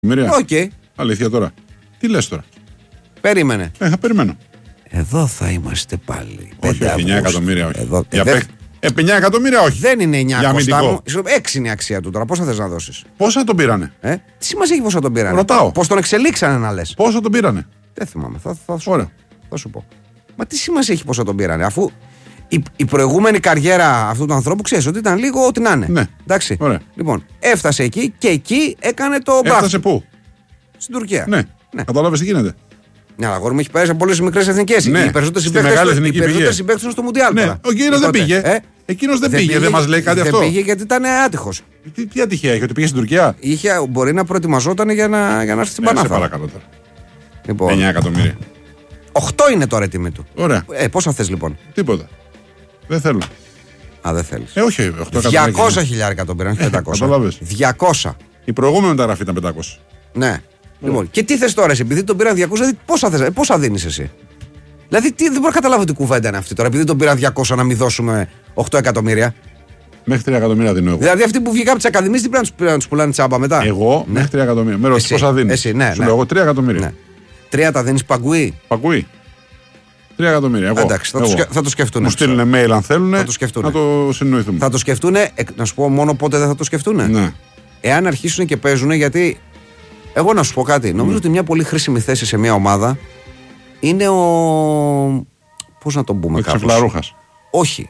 Μυρία. Okay. Αλήθεια τώρα. Τι λες τώρα? Περίμενε. Θα περιμένω. Εδώ θα είμαστε πάλι. Όχι, 9 εκατομμύρια όχι. Εδώ, 9 εκατομμύρια όχι. Δεν είναι 9 αμυντικό. 6 είναι η αξία του τώρα. Πόσα θες να δώσεις? Πόσα τον πήρανε? Τι σημασία έχει πόσα τον πήρανε? Ρωτάω. Πώς τον εξελίξανε να λες? Πόσα τον πήρανε? Δεν θυμάμαι. Θα σου πω. Μα τι σημασία έχει πόσα τον πήρανε, αφού η προηγούμενη καριέρα αυτού του ανθρώπου ξέρεις ότι ήταν λίγο ό,τι να είναι. Ναι. Εντάξει. Ωραία. Λοιπόν, έφτασε εκεί και εκεί έκανε το μπράφ. Έφτασε πού? Στην Τουρκία. Ναι. Κατάλαβες τι γίνεται? Ναι, αλλά αγόρι μου έχει πάει σε πολλές μικρές εθνικές. Ναι. Οι περισσότεροι συμπαίκτες στο Μουντιάλ. Ναι. Ο κύριος δεν πήγε. Εκείνος δεν πήγε, δεν μας λέει κάτι αυτό. Δεν πήγε γιατί ήταν άτυχος. Τι ατυχία είχε, ότι πήγε στην Τουρκία? Μπορεί να προετοιμαζόταν για να έρθει στην Πανάθα. Σε παρακαλώ τώρα. Λοιπόν, 9 εκατομμύρια. 8 είναι τώρα η τιμή του. Ωραία. Πόσα θες λοιπόν? Τίποτα. Δεν θέλω. Α, δεν θέλεις. Όχι, 200 χιλιάρικα τον πήραν, όχι 500. Καταλάβες. 200. Η προηγούμενη μεταγραφή ήταν 500. Ναι. Λοιπόν, και τι θες τώρα εσύ, επειδή τον πήραν 200, πόσα δίνεις εσύ? Δηλαδή, δεν μπορώ να καταλάβω τι κουβέντα είναι αυτή τώρα, επειδή τον πήραν 200 να μην δώσουμε 8 εκατομμύρια. Μέχρι 3 εκατομμύρια δίνω εγώ. Δηλαδή, αυτοί που βγήκαν από τις ακαδημίες, τι πρέπει να τους πουλάνε τσάμπα μετά? Εγώ μέχρι 3 εκατομμύρια. Με ρωτήσεις πόσα δίνεις? Εσύ, ναι. Σου λέω εγώ 3 εκατομμύρια. Ναι. 3 τα δίνεις παγκουί. Παγκουί. 3 εκατομμύρια. Εγώ. Εντάξει, θα το σκεφτούν. Μου στείλουν mail αν θέλουν. Θα το σκεφτούν. Να το συνοηθούμε. Θα το σκεφτούν. Να σου πω μόνο πότε δεν θα το σκεφτούν. Ναι. Εάν αρχίσουν και παίζουν, γιατί. Εγώ να σου πω κάτι. Νομίζω ότι μια πολύ χρήσιμη θέση σε μια ομάδα είναι ο. Πώς να τον πούμε, ο Ξεφλαρούχας. Όχι.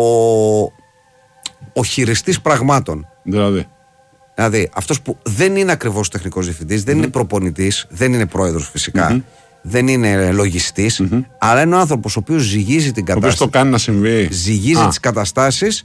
Ο χειριστής πραγμάτων. Δηλαδή, αυτός που δεν είναι ακριβώς τεχνικός διευθυντής, δεν είναι προπονητής, δεν είναι πρόεδρος φυσικά, δεν είναι λογιστής, αλλά είναι ο άνθρωπος ο οποίος ζυγίζει την κατάσταση. Ο οποίος το κάνει να συμβεί. Ζυγίζει τις καταστάσεις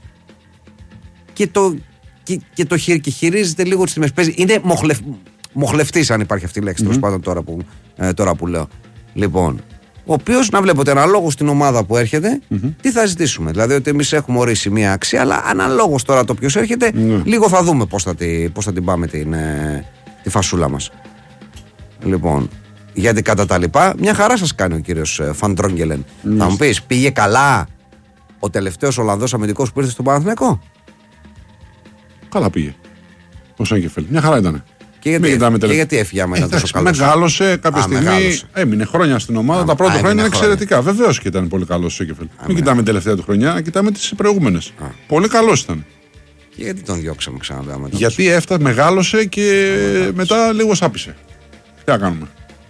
και χειρίζεται λίγο τις τιμές. Είναι μοχλευτής, αν υπάρχει αυτή η λέξη, τέλος πάντων τώρα που λέω. Λοιπόν, ο οποίος να βλέπετε αναλόγως στην ομάδα που έρχεται, τι θα ζητήσουμε. Δηλαδή ότι εμείς έχουμε ορίσει μια αξία, αλλά αναλόγως τώρα το ποιος έρχεται, λίγο θα δούμε πώς θα την πάμε τη φασούλα μας. Λοιπόν, γιατί κατά τα λοιπά, μια χαρά σας κάνει ο κύριος Φαν Τρόγγελεν. Θα μου πεις, πήγε καλά ο τελευταίος Ολλανδός αμυντικός που ήρθε στον Παναθηναϊκό? Καλά πήγε. Ο Σέγκεφελντ. Μια χαρά ήταν. Και γιατί έφυγε άμα ήταν τόσο καλός? Μεγάλωσε κάποια στιγμή. Έμεινε χρόνια στην ομάδα. Τα πρώτα χρόνια είναι εξαιρετικά. Βεβαίως και ήταν πολύ καλός ο Σέγκεφελντ. Μην κοιτάμε την τελευταία του χρονιά, να κοιτάμε τις προηγούμενες. Πολύ καλός ήταν. Και γιατί τον διώξαμε ξανά? Γιατί έφτασε, μεγάλωσε και μετά λίγο σάπισε. Τι να κάνουμε.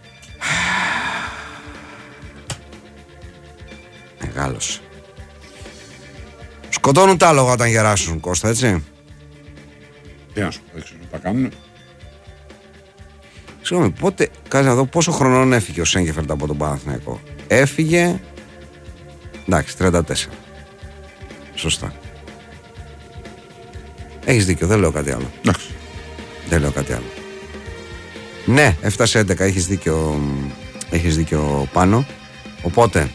Μεγάλωσε. Σκοτώνουν τα άλογα όταν γεράσουν, Κώστα, έτσι. Τι να σου πω, έξω, τα κάνουν. Συγγνώμη, κάτσε να δω πόσο χρονών έφυγε ο Σέγκεφελντ από τον Παναθηναϊκό. Έφυγε. Εντάξει, 34. Σωστά. Έχεις δίκιο, δεν λέω κάτι άλλο. Εντάξει. Δεν λέω κάτι άλλο. Ναι, έφτασε 11, έχεις δίκιο πάνω. Οπότε,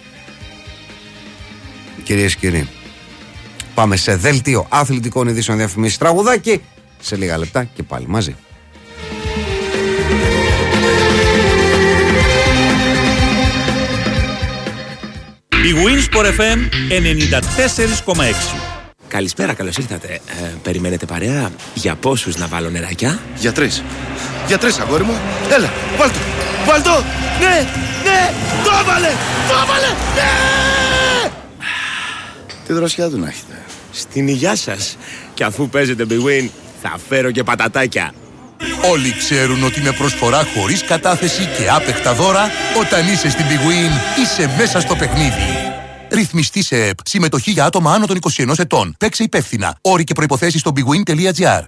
κυρίες και κύριοι, πάμε σε δελτίο αθλητικών ειδήσεων, διαφημίσεις, τραγουδάκι. Σε λίγα λεπτά και πάλι μαζί. Η Winsport FM 94,6. Καλησπέρα, καλώς ήρθατε. Περιμένετε παρέα? Για πόσους να βάλω νεράκια? Για 3. Για 3, αγόρι μου. Έλα, βάλ' το. Ναι, το έβαλε, ναι! Τι δροσιά του να έχετε. Στην υγειά σας. Και αφού παίζετε Big Win, θα φέρω και πατατάκια. Όλοι ξέρουν ότι με προσφορά χωρίς κατάθεση και άπεχτα δώρα, όταν είσαι στην Big Win, είσαι μέσα στο παιχνίδι. Ρυθμιστή σε ΕΠ. Συμμετοχή για άτομα άνω των 21 ετών. Παίξε υπεύθυνα. Όροι και προϋποθέσεις στο bigwin.gr.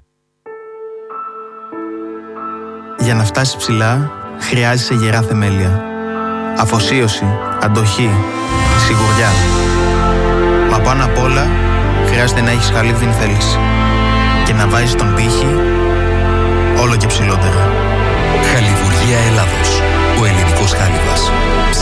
Για να φτάσεις ψηλά, χρειάζεσαι γερά θεμέλια. Αφοσίωση, αντοχή, σιγουριά. Μα πάνω απ' όλα, χρειάζεται να έχεις χαλίβδιν θέληση. Και να βάζεις τον πύχη όλο και ψηλότερα. Χαλιβουργία Ελλάδος. Ο ελληνικός χάλιβας.